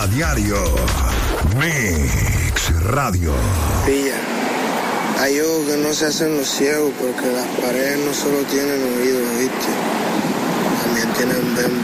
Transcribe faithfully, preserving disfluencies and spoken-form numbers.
A diario. Mix Radio. Pilla. Hay ojos que no se hacen los ciegos porque las paredes no solo tienen oídos, ¿viste? También tienen bembo.